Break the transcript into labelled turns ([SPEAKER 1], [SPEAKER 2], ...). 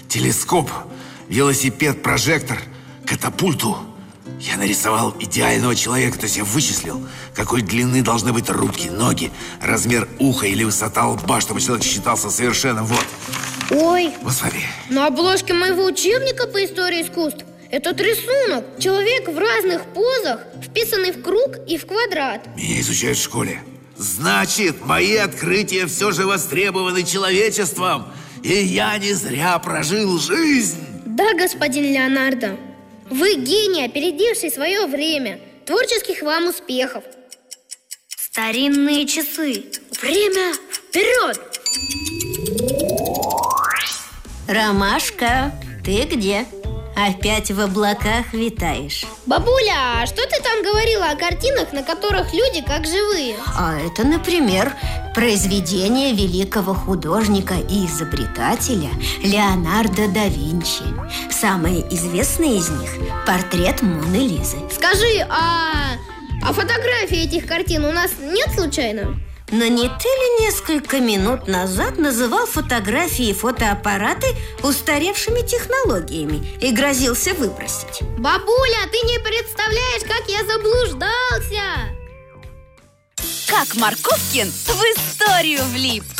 [SPEAKER 1] телескоп, велосипед, прожектор, катапульту. Я нарисовал идеального человека, то есть я вычислил, какой длины должны быть руки, ноги, размер уха или высота лба, чтобы человек считался совершенным. Вот.
[SPEAKER 2] Ой,
[SPEAKER 1] Вот смотри.
[SPEAKER 2] на обложке моего учебника по истории искусств этот рисунок. Человек в разных позах, вписанный в круг и в квадрат.
[SPEAKER 1] Меня изучают в школе. Значит, мои открытия все же востребованы человечеством. И я не зря прожил жизнь.
[SPEAKER 2] Да, господин Леонардо, вы гений, опередивший свое время. Творческих вам успехов. Старинные часы. Время вперед!
[SPEAKER 3] Ромашка, ты где? Опять в облаках витаешь.
[SPEAKER 2] Бабуля, а что ты там говорила о картинах, на которых люди как живые?
[SPEAKER 3] А это, например, произведение великого художника и изобретателя Леонардо да Винчи. Самое известное из них – портрет Моны Лизы.
[SPEAKER 2] Скажи, а фотографии этих картин у нас нет случайно?
[SPEAKER 3] Но не ты ли несколько минут назад называл фотографии и фотоаппараты устаревшими технологиями и грозился выбросить?
[SPEAKER 2] Бабуля, ты не представляешь, как я заблуждался!
[SPEAKER 4] Как Марковкин в историю влип.